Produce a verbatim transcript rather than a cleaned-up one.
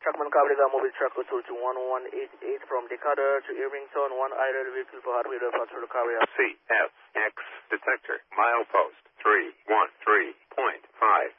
Truckman Cabrera Mobile Truck Tour to one one eight eight from Decatur to Irvington, one idle vehicle for hardware for the carrier. C F X detector, milepost three one three point five.